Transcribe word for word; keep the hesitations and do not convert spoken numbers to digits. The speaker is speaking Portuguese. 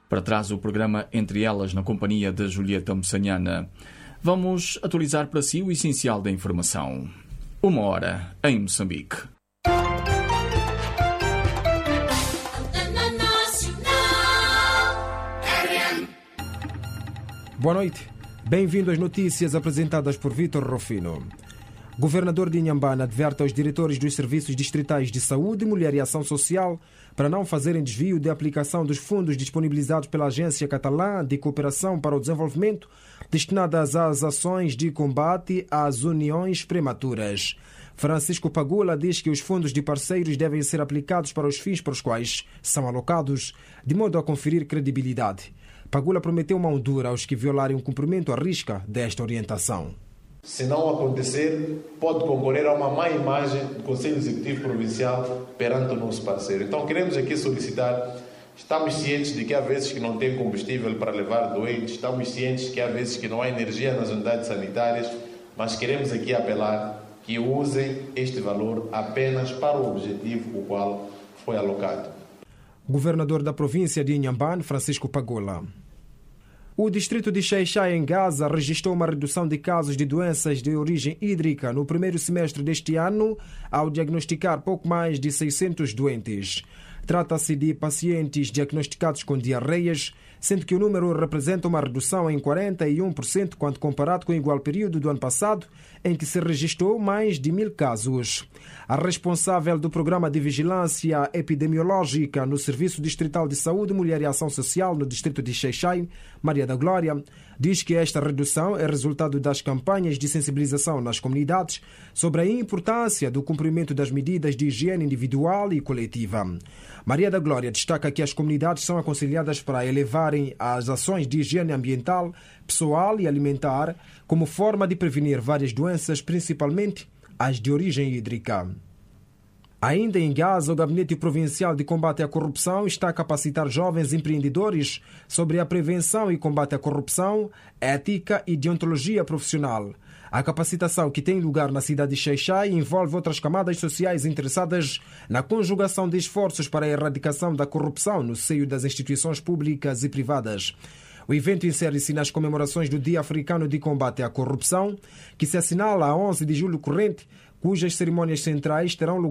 Para trás o programa Entre Elas, na companhia da Julieta Moçanhana. Vamos atualizar para si o essencial da informação. Uma hora em Moçambique. Boa noite. Bem-vindo às notícias apresentadas por Vítor Rufino. Governador de Inhambane adverte aos diretores dos Serviços Distritais de Saúde, Mulher e Ação Social para não fazerem desvio de aplicação dos fundos disponibilizados pela Agência Catalã de Cooperação para o Desenvolvimento destinadas às ações de combate às uniões prematuras. Francisco Pagula diz que os fundos de parceiros devem ser aplicados para os fins para os quais são alocados, de modo a conferir credibilidade. Pagula prometeu mão dura aos que violarem o cumprimento à risca desta orientação. Se não acontecer, pode concorrer a uma má imagem do Conselho Executivo Provincial perante o nosso parceiro. Então queremos aqui solicitar, estamos cientes de que há vezes que não tem combustível para levar doentes, estamos cientes que há vezes que não há energia nas unidades sanitárias, mas queremos aqui apelar que usem este valor apenas para o objetivo o qual foi alocado. Governador da província de Inhambane, Francisco Pagula. O distrito de Xai-Xai, em Gaza, registrou uma redução de casos de doenças de origem hídrica no primeiro semestre deste ano, ao diagnosticar pouco mais de seiscentos doentes. Trata-se de pacientes diagnosticados com diarreias, sendo que o número representa uma redução em quarenta e um por cento quando comparado com o igual período do ano passado, em que se registrou mais de mil casos. A responsável do Programa de Vigilância Epidemiológica no Serviço Distrital de Saúde, Mulher e Ação Social no distrito de Xai-Xai, Maria da Glória, diz que esta redução é resultado das campanhas de sensibilização nas comunidades sobre a importância do cumprimento das medidas de higiene individual e coletiva. Maria da Glória destaca que as comunidades são aconselhadas para elevarem as ações de higiene ambiental, pessoal e alimentar como forma de prevenir várias doenças, principalmente as de origem hídrica. Ainda em Gaza, o Gabinete Provincial de Combate à Corrupção está a capacitar jovens empreendedores sobre a prevenção e combate à corrupção, ética e deontologia profissional. A capacitação, que tem lugar na cidade de Xai-Xai, envolve outras camadas sociais interessadas na conjugação de esforços para a erradicação da corrupção no seio das instituições públicas e privadas. O evento insere-se nas comemorações do Dia Africano de Combate à Corrupção, que se assinala a onze de julho corrente, cujas cerimônias centrais terão lugar